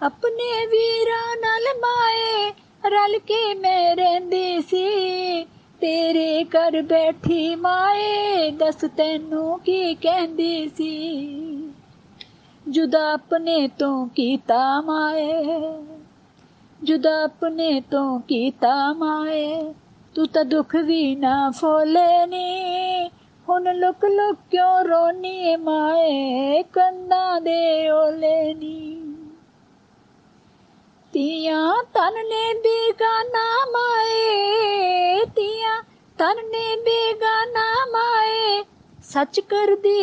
ਆਪਣੇ ਵੀਰਾਂ ਨਾਲ ਮਾਏ ਰਲ ਕੇ ਮੈਂ ਰਹਿੰਦੀ ਸੀ। ਤੇਰੇ ਘਰ ਬੈਠੀ ਮਾਏ ਦੱਸ ਤੈਨੂੰ ਕੀ ਕਹਿੰਦੀ ਸੀ। ਜੁਦਾ ਆਪਣੇ ਤੋਂ ਕੀਤਾ ਮਾਏ, ਜੁਦਾ ਆਪਣੇ ਤੋਂ ਕੀਤਾ ਮਾਏ, ਤੂੰ ਤਾਂ ਦੁੱਖ ਵੀ ਨਾ ਫੋਲੇ ਨੀ। ਹੁਣ ਲੁਕ ਲੁਕ ਕਿਉਂ ਰੋਨੀ ਏ ਮਾਏ ਕੰਧਾਂ ਦੇ ਓਲੇ ਨੀ। ਧੀਆਂ ਧਨ ਨੇ ਬੇਗਾਨਾ ਮਾਏ, ਧੀਆਂ ਧਨ ਨੇ ਬੇਗਾਨਾ ਮਾਏ, ਸੱਚ ਕਰਦੀ